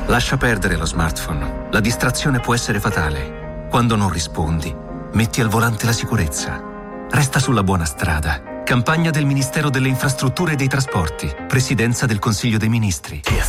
Lascia perdere lo smartphone. La distrazione può essere fatale. Quando non rispondi, metti al volante la sicurezza. Resta sulla buona strada. Campagna del Ministero delle Infrastrutture e dei Trasporti. Presidenza del Consiglio dei Ministri.